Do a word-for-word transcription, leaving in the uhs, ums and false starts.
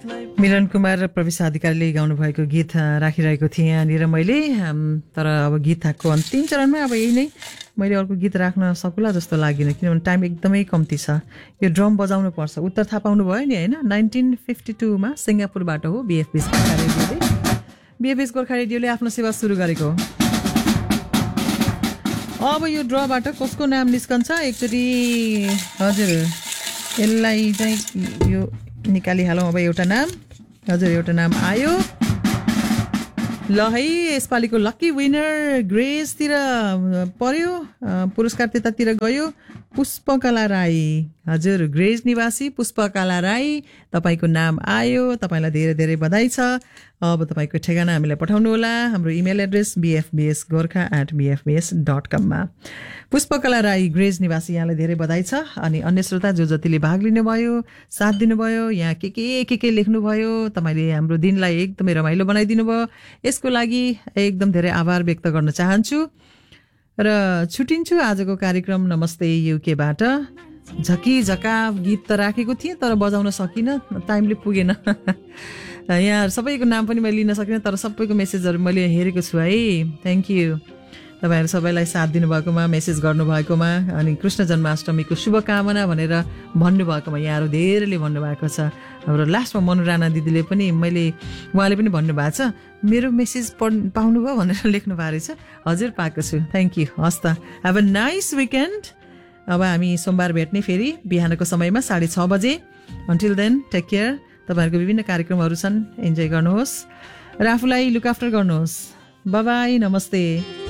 मिलन कुमार र प्रवेश अधिकारीले गाउनु भएको गीत राखिरहेको थिएँ यहाँनिर मैले। तर अब गीतको अन्तिम चरणमा अब यही नै मैले अर्को गीत राख्न सकुला जस्तो लागेन, किनभने टाइम एकदमै कम्ती छ। यो ड्रम बजाउनु पर्छ। उत्तर थाहा पाउनु भयो नि होइन? नाइन्टिन फिफ्टी टूमा सिङ्गापुरबाट हो बिएफबिएस गोर्खा रेडियोले बिएफबिएस गोर्खा रेडियोले आफ्नो सेवा सुरु गरेको। अब यो ड्रबाट कसको नाम निस्कन्छ एकचोटि? हजुर, यसलाई चाहिँ यो निकालिहालौँ। अब एउटा नाम, हजुर एउटा नाम आयो। ल है, यसपालिको लक्की विनर ग्रेसतिर पर्यो, पुरस्कार त्यतातिर गयो। पुष्पकला राई, हजुर ग्रेस निवासी पुष्पकला राई, तपाईँको नाम आयो। तपाईँलाई धेरै धेरै बधाई छ। अब तपाईँको ठेगाना हामीलाई पठाउनु होला। हाम्रो email address बिएफबिएस Gorkha at बिएफबिएस dot कममा। पुष्पकला राई ग्रेस निवासी, यहाँलाई धेरै बधाई छ। अनि अन्य श्रोता जो जतिले भाग लिनुभयो, साथ दिनुभयो, यहाँ के के के के लेख्नुभयो, तपाईँले हाम्रो दिनलाई एकदमै रमाइलो बनाइदिनु भयो, यसको लागि एकदम धेरै आभार व्यक्त गर्न चाहन्छु र छुटिन्छु आजको कार्यक्रम नमस्ते युकेबाट। झकी झका गीत त राखेको थिएँ तर बजाउन सकिनँ, टाइमले पुगेन। यहाँ सबैको नाम पनि मैले लिन सकिनँ, तर सबैको मेसेजहरू मैले हेरेको छु है। थ्याङ्क यू तपाईँहरू सबैलाई साथ दिनुभएकोमा, मेसेज गर्नुभएकोमा, अनि कृष्ण जन्माष्टमीको शुभकामना भनेर भन्नुभएकोमा यहाँहरू धेरैले भन्नुभएको छ। हाम्रो लास्टमा मनु राणा दिदीले पनि, मैले उहाँले पनि भन्नुभएको छ मेरो मेसेज पढ पाउनुभयो भनेर लेख्नु भएको रहेछ। हजुर पाएको छु, थ्याङ्क यू। हस् त, हेभ अ नाइस विकेन्ड। अब हामी सोमबार भेट्ने फेरि बिहानको समयमा साढे छ बजे। Until then take care. तपाईँहरूको विभिन्न कार्यक्रमहरू छन्, इन्जोय गर्नुहोस् र आफूलाई लुक आफ्टर गर्नुहोस्। बाई बाई, नमस्ते।